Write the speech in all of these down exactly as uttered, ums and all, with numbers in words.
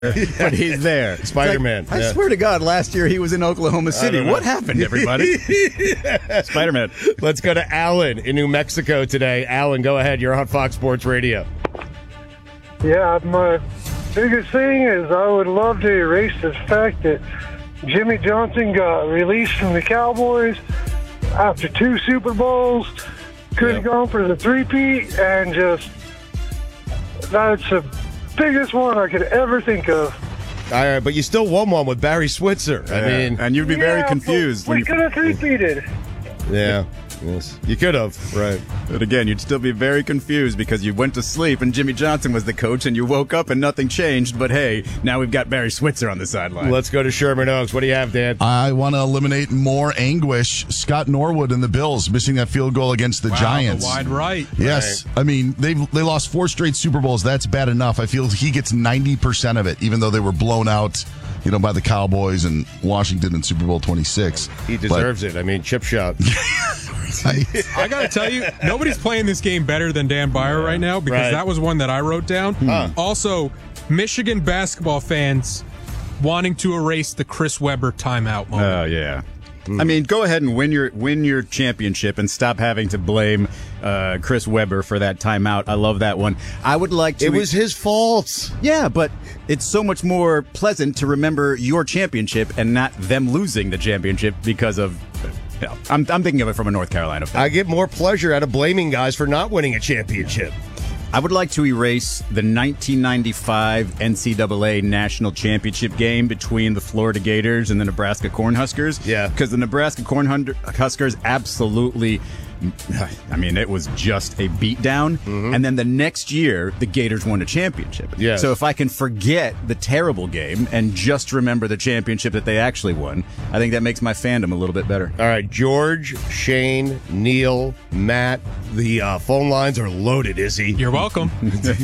but he's there. Spider-Man. Like, I yeah. swear to God, last year he was in Oklahoma City. What happened, everybody? Spider-Man. Let's go to Alan in New Mexico today. Alan, go ahead. You're on Fox Sports Radio. Yeah, my biggest thing is I would love to erase the fact that Jimmy Johnson got released from the Cowboys after two Super Bowls. Could have yeah. gone for the three-peat, and just that's the biggest one I could ever think of. All right, but you still won one with Barry Switzer. Yeah. I mean, and you'd be yeah, very confused. We when could have three-peated. Yeah. Yes. You could have, right. But again, you'd still be very confused because you went to sleep and Jimmy Johnson was the coach and you woke up and nothing changed. But hey, now we've got Barry Switzer on the sideline. Let's go to Sherman Oaks. What do you have, Dan? I want to eliminate more anguish. Scott Norwood and the Bills missing that field goal against the wow, Giants. The wide right. Yes. Right. I mean, they they lost four straight Super Bowls. That's bad enough. I feel he gets ninety percent of it, even though they were blown out, you know, by the Cowboys and Washington in Super Bowl twenty-six. He deserves but, it. I mean, chip shot. I got to tell you, nobody's playing this game better than Dan Byer right now because right. that was one that I wrote down. Huh. Also, Michigan basketball fans wanting to erase the Chris Webber timeout moment. Oh, yeah. I mean, go ahead and win your win your championship and stop having to blame uh, Chris Webber for that timeout. I love that one. I would like to. It was his fault. Yeah, but it's so much more pleasant to remember your championship and not them losing the championship because of. You know, I'm I'm thinking of it from a North Carolina fan. I get more pleasure out of blaming guys for not winning a championship. I would like to erase the nineteen ninety-five N C double A National Championship game between the Florida Gators and the Nebraska Cornhuskers. Yeah. Because the Nebraska Cornhuskers absolutely, I mean, it was just a beatdown. Mm-hmm. And then the next year, the Gators won a championship. Yes. So if I can forget the terrible game and just remember the championship that they actually won, I think that makes my fandom a little bit better. All right, George, Shane, Neil, Matt, the uh, phone lines are loaded, Izzy. You're welcome.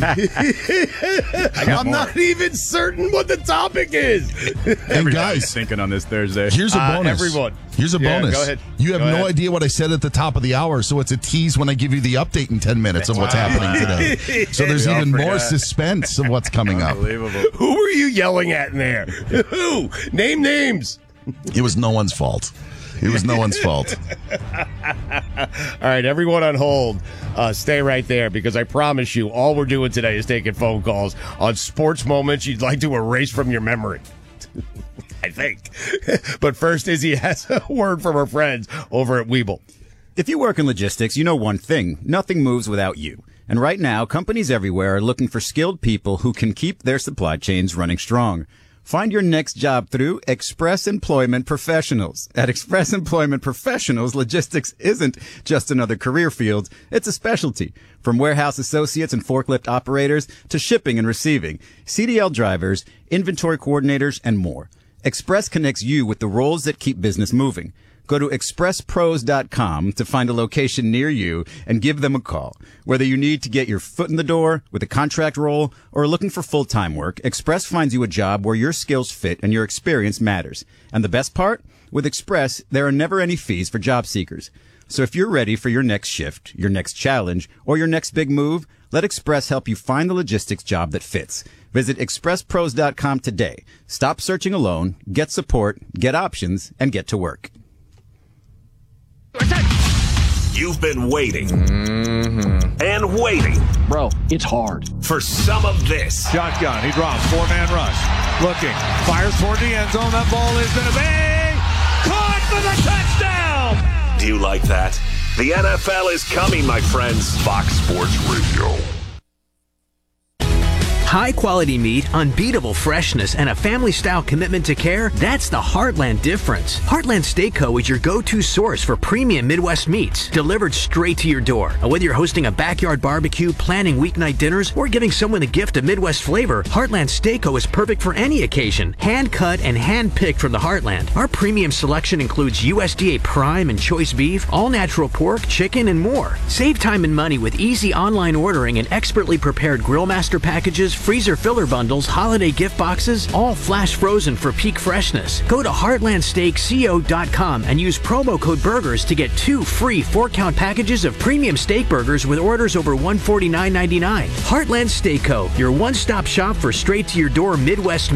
I'm not even certain what the topic is. And guys, thinking on this Thursday. Here's a Uh, bonus. everyone. Here's a Yeah, bonus. go ahead. You have Go no ahead. idea what I said at the top of the hour, so it's a tease when I give you the update in ten minutes of what's happening today. So there's We all even more forgot. suspense of what's coming up. Unbelievable. Who were you yelling at in there? Who? Name names. It was no one's fault. It was no one's fault. All right, everyone on hold, uh, stay right there because I promise you all we're doing today is taking phone calls on sports moments you'd like to erase from your memory. I think. But first, Izzy has a word from her friends over at Webull. If you work in logistics, you know one thing. Nothing moves without you. And right now, companies everywhere are looking for skilled people who can keep their supply chains running strong. Find your next job through Express Employment Professionals. At Express Employment Professionals, logistics isn't just another career field. It's a specialty. From warehouse associates and forklift operators to shipping and receiving, C D L drivers, inventory coordinators, and more. Express connects you with the roles that keep business moving. Go to express pros dot com to find a location near you and give them a call. Whether you need to get your foot in the door with a contract role or are looking for full-time work, Express finds you a job where your skills fit and your experience matters. And the best part? With Express, there are never any fees for job seekers. So if you're ready for your next shift, your next challenge, or your next big move, let Express help you find the logistics job that fits. Visit express pros dot com today. Stop searching alone, get support, get options, and get to work. You've been waiting mm-hmm. and waiting. Bro, it's hard. For some of this. Shotgun. He drops. Four-man rush. Looking. Fires toward the end zone. That ball is going to be caught for the touchdown. Do you like that? The N F L is coming, my friends. Fox Sports Radio. High-quality meat, unbeatable freshness, and a family-style commitment to care, that's the Heartland difference. Heartland Steak Co. is your go-to source for premium Midwest meats, delivered straight to your door. Whether you're hosting a backyard barbecue, planning weeknight dinners, or giving someone a gift of Midwest flavor, Heartland Steak Co. is perfect for any occasion. Hand-cut and hand-picked from the Heartland. Our premium selection includes U S D A prime and choice beef, all-natural pork, chicken, and more. Save time and money with easy online ordering and expertly prepared Grill Master packages freezer filler bundles, holiday gift boxes, all flash frozen for peak freshness. Go to heartland steak co dot com and use promo code BURGERS to get two free four-count packages of premium steak burgers with orders over one hundred forty-nine ninety-nine. Heartland Steak Co., your one-stop shop for straight-to-your-door Midwest